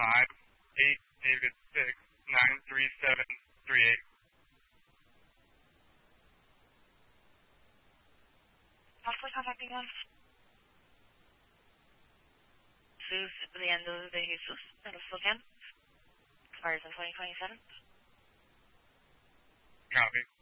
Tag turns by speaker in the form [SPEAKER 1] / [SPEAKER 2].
[SPEAKER 1] David 6, 93738.
[SPEAKER 2] Possibly contacting them. Sus Leandro de Jesus, that is again. Expires in 2027.
[SPEAKER 1] Copy.